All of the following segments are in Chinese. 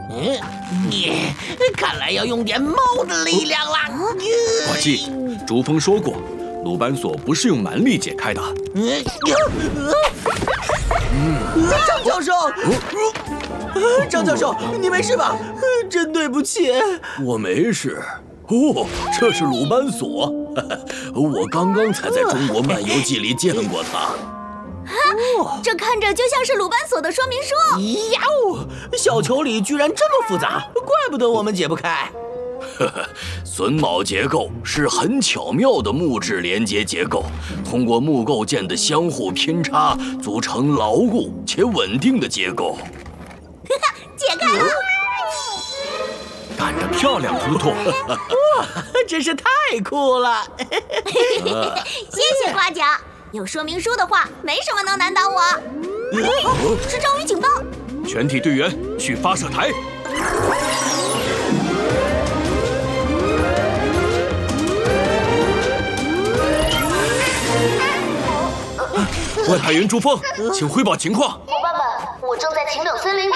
看来要用点猫的力量啦。 伙计，朱峰说过，鲁班锁不是用蛮力解开的。 张教授，张教授，你没事吧？真对不起。 我没事。哦，这是鲁班锁，我刚刚才在中国漫游记里见过它。 这看着就像是鲁班锁的说明书。 呀哦，小球里居然这么复杂，怪不得我们解不开。 榫卯结构是很巧妙的木质连接结构，通过木构件的相互拼插，组成牢固且稳定的结构。 解开了！ 干得漂亮，图图！ 哇，真是太酷了！ 谢谢夸奖。有说明书的话，没什么能难倒我。是章鱼警报！ 全体队员去发射台。外派员朱峰，请汇报情况。 伙伴们，我正在秦岭森林。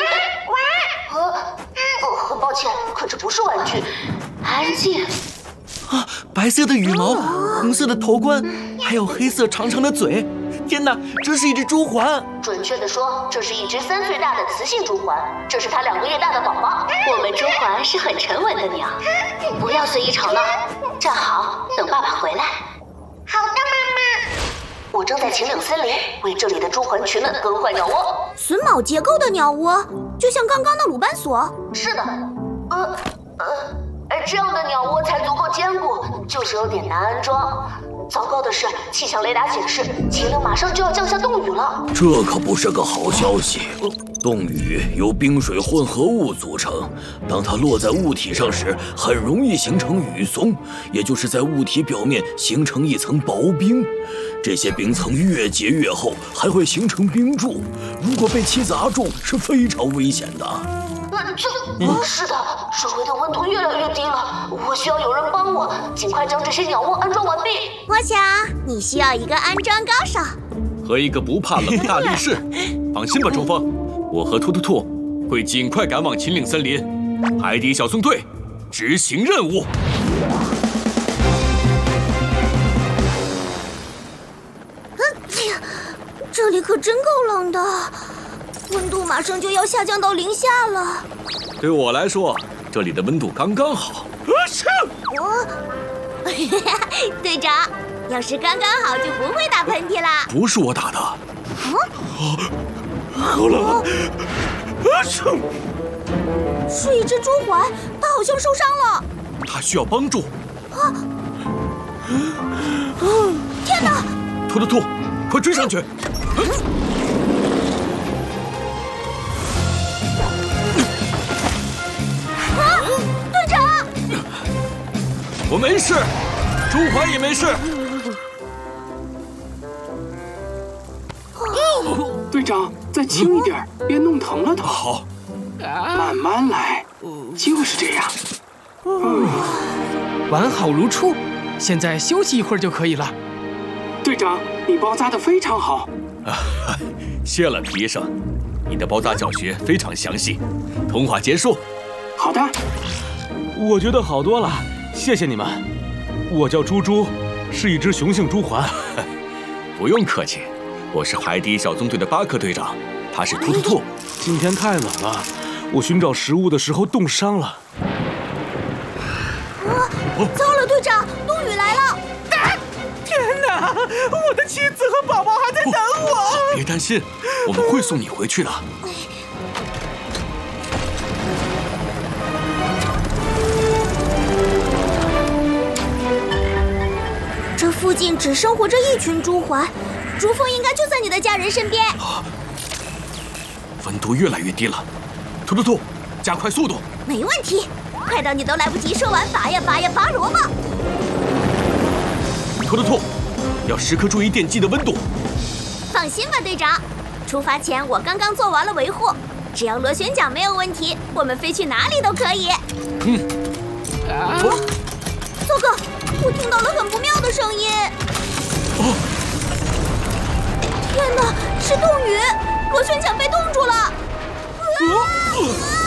很抱歉，可这不是玩具。安静。 白色的羽毛，红色的头冠，还有黑色长长的嘴。天哪，这是一只朱鹮！ 准确的说，这是一只3岁大的雌性朱鹮，这是它2个月大的宝宝。我们朱鹮是很沉稳的鸟，不要随意吵闹，站好，等爸爸回来。好的，妈妈。我正在秦岭森林为这里的朱鹮群们更换鸟窝。 榫卯结构的鸟窝，就像刚刚的鲁班锁。 是的，这样的鸟窝才足够坚固，就是有点难安装。糟糕的是，气象雷达显示秦岭马上就要降下冻雨了。 这可不是个好消息。冻雨由冰水混合物组成，当它落在物体上时，很容易形成雨松，也就是在物体表面形成一层薄冰。这些冰层越结越厚，还会形成冰柱。如果被其砸中，是非常危险的。 是的，周围的温度越来越低了，我需要有人帮我，尽快将这些鸟窝安装完毕。 我想你需要一个安装高手和一个不怕冷的大力士。放心吧，周峰，我和兔兔兔会尽快赶往秦岭森林，海底小纵队执行任务。 这里可真够冷的，温度马上就要下降到0下了。 对我来说，这里的温度刚刚好。 队长，要是刚刚好就不会打喷嚏啦。 不是我打的。 好冷！ 是一只朱鹮，它好像受伤了。 它需要帮助。 天哪！ 兔兔兔，快追上去！ 队长， 我没事，朱鹮也没事。 队长，再轻一点，别弄疼了他。 好， 慢慢来，就是这样。 完好如初，现在休息一会儿就可以了。 队长，你包扎得非常好。 谢了，皮医生，你的包扎教学非常详细。通话结束。 好的。 我觉得好多了，谢谢你们。我叫猪猪，是一只雄性朱鹮。 不用客气，我是海底小纵队的巴克队长，他是兔兔兔。 今天太冷了，我寻找食物的时候冻伤了。 糟了，队长，冻雨来了！ 天哪，我的妻子和宝宝还在等我。 别担心，我们会送你回去的。 这附近只生活着一群朱鹮，朱峰应该就在你的家人身边。 温度越来越低了，兔兔兔，加快速度。 没问题，快到你都来不及说完拔呀拔呀拔萝卜。 兔兔兔，要时刻注意电机的温度。 放心吧，队长，出发前我刚刚做完了维护，只要螺旋桨没有问题，我们飞去哪里都可以。糟糕，我听到了很不妙的声音。天哪，是冻雨，螺旋桨被冻住了。